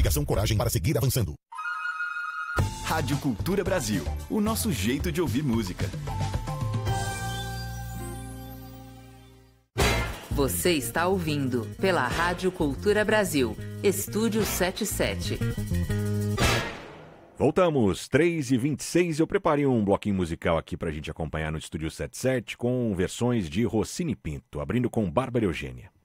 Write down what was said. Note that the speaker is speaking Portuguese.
Coligação Coragem para seguir avançando. Rádio Cultura Brasil, o nosso jeito de ouvir música. Você está ouvindo pela Rádio Cultura Brasil, Estúdio 77. Voltamos, 3h26. Eu preparei um bloquinho musical aqui pra gente acompanhar no Estúdio 77 com versões de Rossini Pinto, abrindo com Bárbara Eugênia.